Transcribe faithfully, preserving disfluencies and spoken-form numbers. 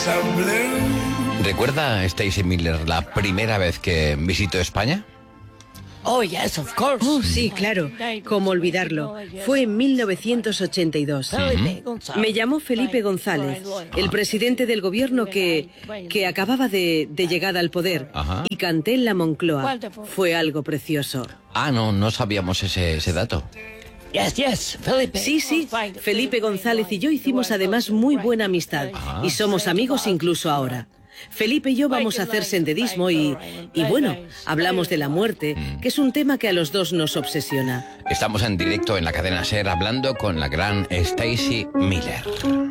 ¿Recuerda Stacey Miller la primera vez que visitó España? Oh, yes, of course. Oh, sí, claro. ¿Cómo olvidarlo? Fue en mil novecientos ochenta y dos. Uh-huh. Me llamó Felipe González, el presidente del gobierno que, que acababa de, de llegar al poder. Ajá. Y canté en la Moncloa. Fue algo precioso. Ah, no, no sabíamos ese, ese dato. Yes, yes, Felipe. Sí, sí. Felipe González y yo hicimos además muy buena amistad. Ah. Y somos amigos incluso ahora. Felipe y yo vamos a hacer senderismo y, y bueno, hablamos de la muerte, que es un tema que a los dos nos obsesiona. Estamos en directo en la cadena SER hablando con la gran Stacey Miller.